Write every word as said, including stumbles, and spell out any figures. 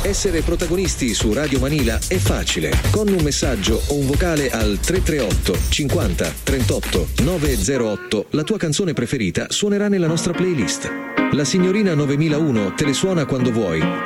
Essere protagonisti su Radio Manila è facile. Con un messaggio o un vocale al tre tre otto cinquanta trentotto novecentotto la tua canzone preferita suonerà nella nostra playlist. La signorina novemilauno te le suona quando vuoi